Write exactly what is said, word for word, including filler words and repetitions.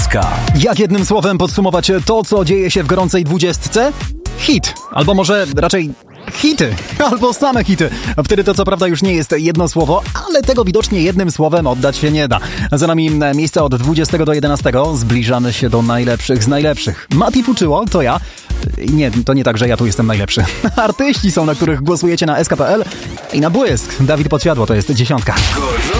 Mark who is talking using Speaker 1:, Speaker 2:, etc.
Speaker 1: S K.
Speaker 2: Jak jednym słowem podsumować to, co dzieje się w gorącej dwudziestce? Hit. Albo może raczej hity. Albo same hity. Wtedy to co prawda już nie jest jedno słowo, ale tego widocznie jednym słowem oddać się nie da. Za nami miejsce od dwudziestego do jedenastego. Zbliżamy się do najlepszych z najlepszych. Mati Fuczyło, to ja. Nie, to nie tak, że ja tu jestem najlepszy. Artyści są, na których głosujecie na S K kropka P L i na błysk. Dawid Podsiadło to jest dziesiątka.